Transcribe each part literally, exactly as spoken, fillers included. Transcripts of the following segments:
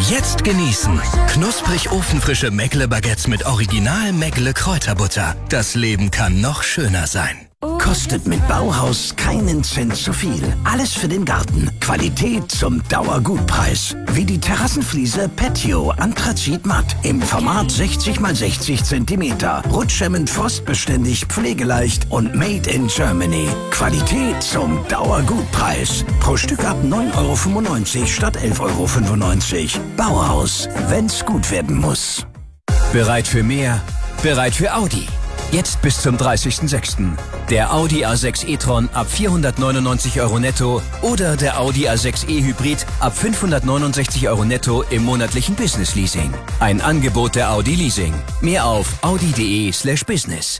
Jetzt genießen. Knusprig ofenfrische Meckle-Baguettes mit Original Meckle Kräuterbutter. Das Leben kann noch schöner sein. Kostet mit Bauhaus keinen Cent zu viel. Alles für den Garten. Qualität zum Dauergutpreis. Wie die Terrassenfliese Patio Anthrazit Matt im Format sechzig mal sechzig Zentimeter. Rutschhemmend, frostbeständig, pflegeleicht und made in Germany. Qualität zum Dauergutpreis. Pro Stück ab neun Euro fünfundneunzig statt elf Euro fünfundneunzig. Bauhaus, wenn's gut werden muss. Bereit für mehr? Bereit für Audi. Jetzt bis zum dreißigsten sechsten Der Audi A sechs e-tron ab vierhundertneunundneunzig Euro netto oder der Audi A sechs e-Hybrid ab fünfhundertneunundsechzig Euro netto im monatlichen Business Leasing. Ein Angebot der Audi Leasing. Mehr auf audi.de slash business.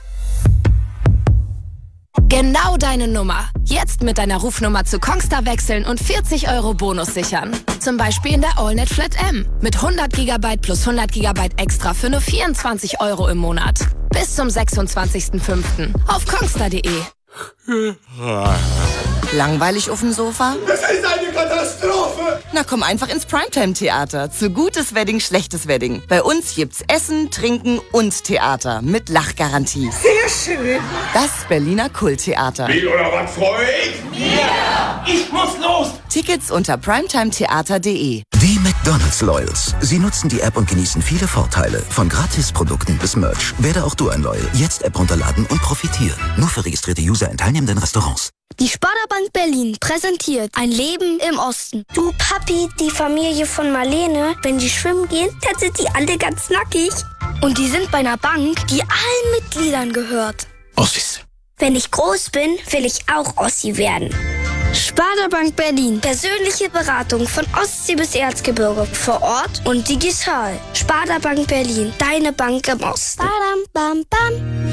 Genau deine Nummer. Jetzt mit deiner Rufnummer zu Kongstar wechseln und vierzig Euro Bonus sichern. Zum Beispiel in der AllNet Flat M. Mit hundert Gigabyte plus hundert Gigabyte extra für nur vierundzwanzig Euro im Monat. Bis zum sechsundzwanzigsten fünften auf kongstar punkt de. Langweilig auf dem Sofa? Das ist eine Katastrophe! Na komm einfach ins Primetime-Theater. Zu gutes Wedding, schlechtes Wedding. Bei uns gibt's Essen, Trinken und Theater mit Lachgarantie. Sehr schön! Das Berliner Kulttheater. Wie oder was freue ich? Ja! Ich muss los! Tickets unter primetimetheater punkt de. Die McDonald's Loyals. Sie nutzen die App und genießen viele Vorteile. Von Gratisprodukten bis Merch. Werde auch du ein Loyal. Jetzt App runterladen und profitieren. Nur für registrierte User in teilnehmenden Restaurants. Die Sparda-Bank Berlin präsentiert ein Leben im Osten. Du Papi, die Familie von Marlene, wenn die schwimmen gehen, dann sind die alle ganz nackig. Und die sind bei einer Bank, die allen Mitgliedern gehört. Ossis. Wenn ich groß bin, will ich auch Ossi werden. Sparda-Bank Berlin. Persönliche Beratung von Ostsee bis Erzgebirge. Vor Ort und digital. Sparda-Bank Berlin. Deine Bank im Osten. Badam, bam, bam.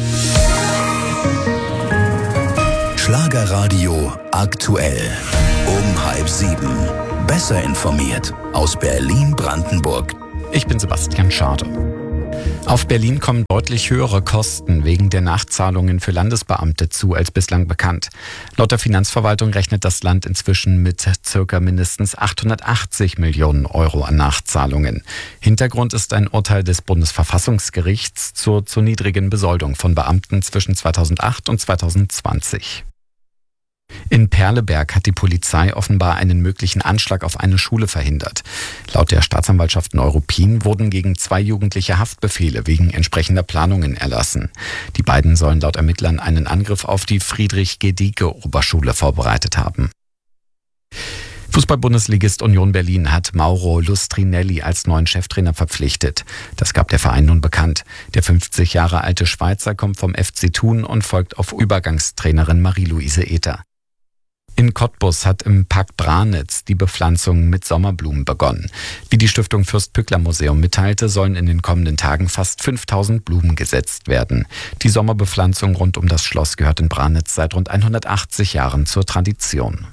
Schlagerradio aktuell. Um halb sieben. Besser informiert aus Berlin-Brandenburg. Ich bin Sebastian Schade. Auf Berlin kommen deutlich höhere Kosten wegen der Nachzahlungen für Landesbeamte zu als bislang bekannt. Laut der Finanzverwaltung rechnet das Land inzwischen mit circa mindestens achthundertachtzig Millionen Euro an Nachzahlungen. Hintergrund ist ein Urteil des Bundesverfassungsgerichts zur zu niedrigen Besoldung von Beamten zwischen zweitausendacht und zweitausendzwanzig. In Perleberg hat die Polizei offenbar einen möglichen Anschlag auf eine Schule verhindert. Laut der Staatsanwaltschaft Neuruppin wurden gegen zwei Jugendliche Haftbefehle wegen entsprechender Planungen erlassen. Die beiden sollen laut Ermittlern einen Angriff auf die Friedrich-Gedicke-Oberschule vorbereitet haben. Fußball-Bundesligist Union Berlin hat Mauro Lustrinelli als neuen Cheftrainer verpflichtet. Das gab der Verein nun bekannt. Der fünfzig Jahre alte Schweizer kommt vom F C Thun und folgt auf Übergangstrainerin Marie-Louise Ether. In Cottbus hat im Park Branitz die Bepflanzung mit Sommerblumen begonnen. Wie die Stiftung Fürst-Pückler-Museum mitteilte, sollen in den kommenden Tagen fast fünftausend Blumen gesetzt werden. Die Sommerbepflanzung rund um das Schloss gehört in Branitz seit rund hundertachtzig Jahren zur Tradition.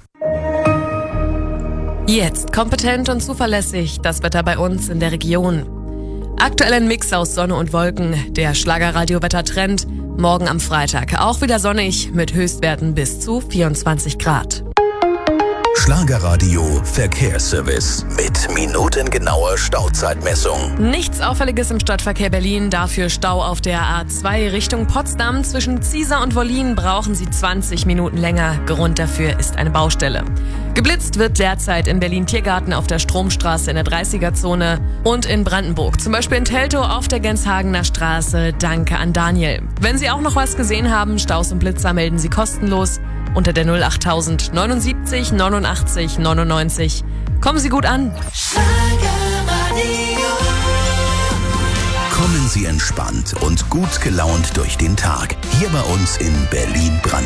Jetzt kompetent und zuverlässig das Wetter bei uns in der Region. Aktuell ein Mix aus Sonne und Wolken. Der Schlagerradio-Wettertrend. Morgen am Freitag auch wieder sonnig mit Höchstwerten bis zu vierundzwanzig Grad. Schlagerradio Verkehrsservice mit minutengenauer Stauzeitmessung. Nichts Auffälliges im Stadtverkehr Berlin, dafür Stau auf der A zwei Richtung Potsdam. Zwischen Ziesar und Wollin brauchen Sie zwanzig Minuten länger. Grund dafür ist eine Baustelle. Geblitzt wird derzeit in Berlin-Tiergarten auf der Stromstraße in der dreißiger-Zone und in Brandenburg. Zum Beispiel in Teltow auf der Genshagener Straße. Danke an Daniel. Wenn Sie auch noch was gesehen haben, Staus und Blitzer melden Sie kostenlos unter der null achttausend neunundsiebzig neunundachtzig neunundneunzig. Kommen Sie gut an. Kommen Sie entspannt und gut gelaunt durch den Tag. Hier bei uns in Berlin-Brandenburg.